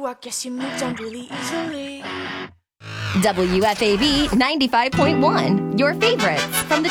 you, I guess you moved on really easily. WFAB 95.1, your favorites from the